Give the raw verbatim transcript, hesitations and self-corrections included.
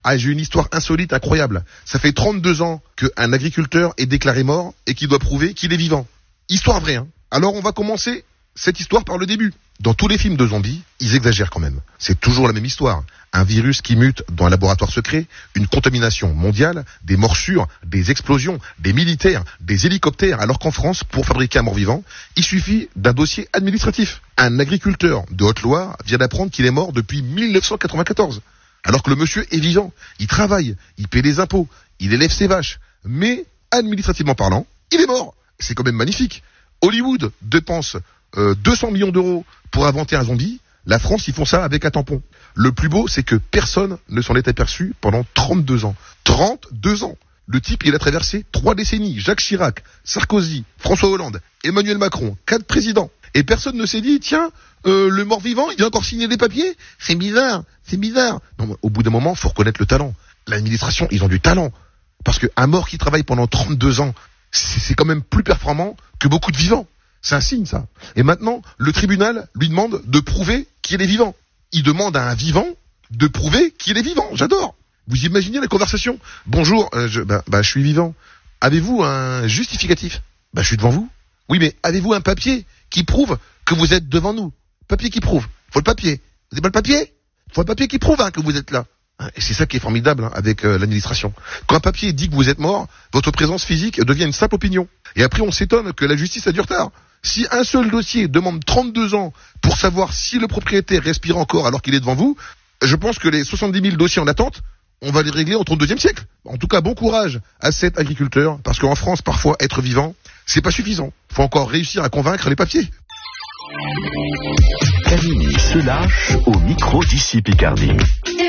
Ah, j'ai une histoire insolite, incroyable. Ça fait trente-deux ans qu'un agriculteur est déclaré mort et qu'il doit prouver qu'il est vivant. Histoire vraie, hein. Alors on va commencer cette histoire par le début. Dans tous les films de zombies, ils exagèrent quand même. C'est toujours la même histoire. Un virus qui mute dans un laboratoire secret, une contamination mondiale, des morsures, des explosions, des militaires, des hélicoptères, alors qu'en France, pour fabriquer un mort-vivant, il suffit d'un dossier administratif. Un agriculteur de Haute-Loire vient d'apprendre qu'il est mort depuis mille neuf cent quatre-vingt-quatorze. Alors que le monsieur est vivant, il travaille, il paie des impôts, il élève ses vaches. Mais, administrativement parlant, il est mort. C'est quand même magnifique. Hollywood dépense euh, deux cents millions d'euros pour inventer un zombie. La France, ils font ça avec un tampon. Le plus beau, c'est que personne ne s'en est aperçu pendant trente-deux ans. trente-deux ans. Le type, il a traversé trois décennies. Jacques Chirac, Sarkozy, François Hollande, Emmanuel Macron, quatre présidents. Et personne ne s'est dit, tiens, euh, le mort-vivant, il a encore signé des papiers. C'est bizarre, c'est bizarre. Non, au bout d'un moment, faut reconnaître le talent. L'administration, ils ont du talent. Parce qu'un mort qui travaille pendant trente-deux ans, c'est, c'est quand même plus performant que beaucoup de vivants. C'est un signe, ça. Et maintenant, le tribunal lui demande de prouver qu'il est vivant. Il demande à un vivant de prouver qu'il est vivant. J'adore. Vous imaginez la conversation? Bonjour, euh, je, bah, bah, je suis vivant. Avez-vous un justificatif? Bah, je suis devant vous. Oui, mais avez-vous un papier qui prouve que vous êtes devant nous? Papier qui prouve. Faut le papier. Vous n'avez pas le papier? Faut le papier qui prouve hein, que vous êtes là. Et c'est ça qui est formidable hein, avec euh, l'administration. Quand un papier dit que vous êtes mort, votre présence physique devient une simple opinion. Et après, on s'étonne que la justice a du retard. Si un seul dossier demande trente-deux ans pour savoir si le propriétaire respire encore alors qu'il est devant vous, je pense que les soixante-dix mille dossiers en attente, on va les régler au trente-deuxième siècle. En tout cas, bon courage à cet agriculteur, parce qu'en France, parfois, être vivant, c'est pas suffisant. Faut encore réussir à convaincre les papiers. Camille se lâche au micro d'ici Picardie.